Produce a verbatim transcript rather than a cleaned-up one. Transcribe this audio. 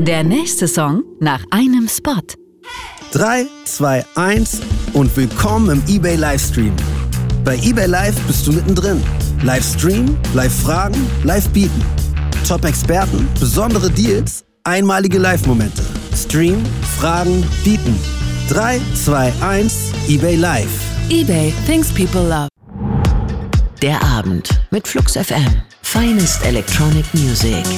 Der nächste Song nach einem Spot. drei, zwei, eins und willkommen im eBay Livestream. Bei eBay Live bist du mittendrin. Livestream, Live-Fragen, Live-Bieten. Top-Experten, besondere Deals, einmalige Live-Momente. Stream, Fragen, Bieten. drei, zwei, eins, eBay Live. eBay, things people love. Der Abend mit Flux F M. Finest Electronic Music.